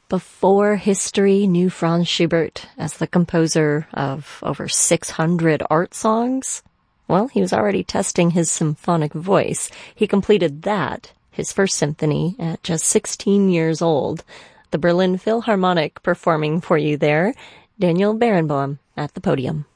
Before history knew Franz Schubert as the composer of over 600 art songs, well, he was already testing his symphonic voice. He completed that, his first symphony, at just 16 years old. The Berlin Philharmonic performing for you there. Daniel Barenboim at the podium.